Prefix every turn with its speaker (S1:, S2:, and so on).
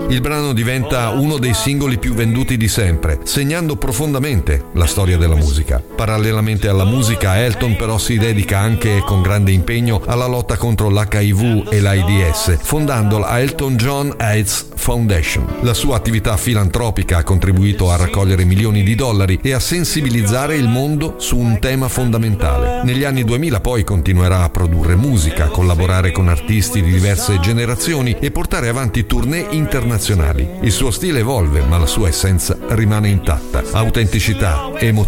S1: Il brano diventa uno dei singoli più venduti di sempre, segnando profondamente la storia della musica. Parallelamente alla musica, Elton però si dedica anche con grande impegno alla lotta contro l'HIV e l'AIDS, fondando la Elton John AIDS Foundation. La sua attività filantropica ha contribuito a raccogliere milioni di dollari e a sensibilizzare il mondo su un tema fondamentale. Negli anni 2000 poi continuerà a produrre musica, collaborare con artisti di diverse generazioni e portare avanti tournée internazionali. Il suo stile evolve, ma la sua essenza rimane intatta. Autenticità, emotività